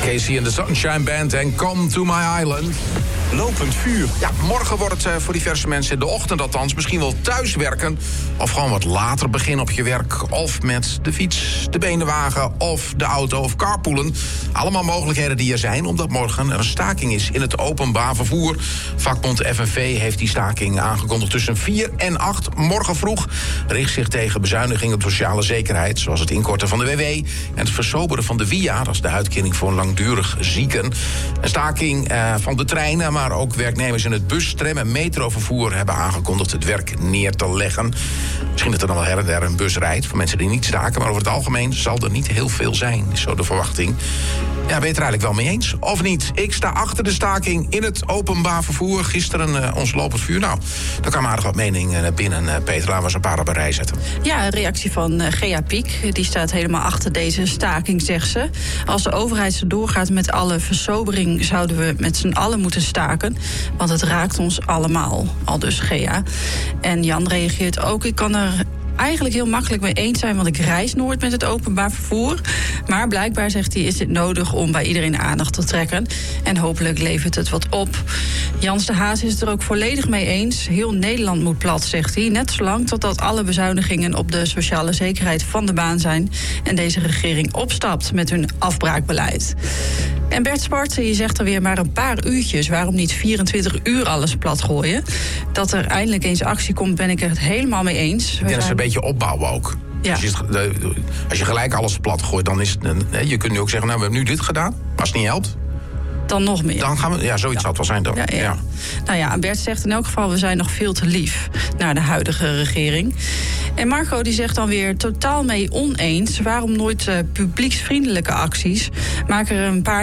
Casey and the Sunshine Band en Come to My Island. Lopend vuur. Ja, morgen wordt het voor diverse mensen in de ochtend althans misschien wel thuiswerken. Of gewoon wat later beginnen op je werk. Of met de fiets, de benenwagen of de auto of carpoolen. Allemaal mogelijkheden die er zijn, omdat morgen er een staking is in het openbaar vervoer. Vakbond FNV heeft die staking aangekondigd tussen 4 en 8 morgen vroeg. Richt zich tegen bezuinigingen op sociale zekerheid, zoals het inkorten van de WW en het versoberen van de WIA, dat is de uitkering voor langdurig zieken. Een staking van de treinen, maar ook werknemers in het bus-, tram- en metrovervoer hebben aangekondigd het werk neer te leggen. Misschien dat er dan wel her en der een bus rijdt voor mensen die niet staken, maar over het algemeen zal er niet heel veel zijn, is zo de verwachting. Ja, ben je het er eigenlijk wel mee eens? Of niet? Ik sta achter de staking in het openbaar vervoer. Gisteren ons lopend vuur. Nou, daar kwam aardig wat mening binnen. Peter, laten we eens een paar op een rij zetten. Ja, een reactie van Gea Piek. Die staat helemaal achter deze staking, zegt ze. Als de overheid zo doorgaat met alle versobering, zouden we met z'n allen moeten staken. Want het raakt ons allemaal. Aldus Gea. En Jan reageert ook. Ik kan er eigenlijk heel makkelijk mee eens zijn, want ik reis nooit met het openbaar vervoer. Maar blijkbaar, zegt hij, is dit nodig om bij iedereen aandacht te trekken. En hopelijk levert het wat op. Jans de Haas is het er ook volledig mee eens. Heel Nederland moet plat, zegt hij. Net zolang totdat alle bezuinigingen op de sociale zekerheid van de baan zijn en deze regering opstapt met hun afbraakbeleid. En Bert Spart, je zegt er weer maar een paar uurtjes. Waarom niet 24 uur alles plat gooien? Dat er eindelijk eens actie komt, ben ik het helemaal mee eens. Dat is een beetje opbouwen ook. Ja. Als je gelijk alles plat gooit, dan is het. Je kunt nu ook zeggen, nou, we hebben nu dit gedaan. Als het niet helpt, dan nog meer. Dan gaan we, ja, zoiets zal het wel zijn dan. Ja. Nou ja, Bert zegt in elk geval, we zijn nog veel te lief naar de huidige regering. En Marco die zegt dan weer totaal mee oneens. Waarom nooit publieksvriendelijke acties? Maak een paar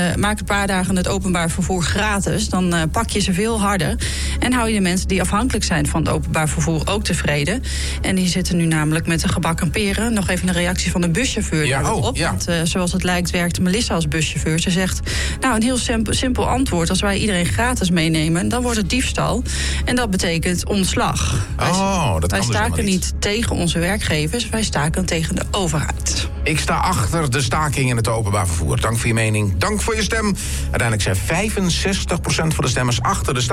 dagen het openbaar vervoer gratis. Dan pak je ze veel harder. En hou je de mensen die afhankelijk zijn van het openbaar vervoer ook tevreden. En die zitten nu namelijk met de gebakken peren. Nog even een reactie van de buschauffeur daarop. Ja. Want zoals het lijkt werkt Melissa als buschauffeur. Ze zegt, nou, een heel simpel antwoord. Als wij iedereen gratis meenemen, dan wordt het diefstal. En dat betekent ontslag. Wij staken niet tegen onze werkgevers, wij staken tegen de overheid. Ik sta achter de staking in het openbaar vervoer. Dank voor je mening, dank voor je stem. Uiteindelijk zijn 65% van de stemmers achter de staking.